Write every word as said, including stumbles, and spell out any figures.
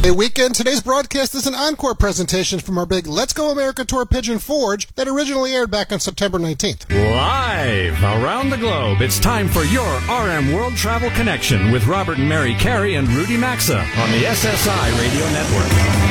Hey, weekend, today's broadcast is an encore presentation from our big Let's Go America Tour Pigeon Forge that originally aired back on September nineteenth. Live around the globe, it's time for your R M World Travel Connection with Robert and Mary Carey and Rudy Maxa on the S S I Radio Network.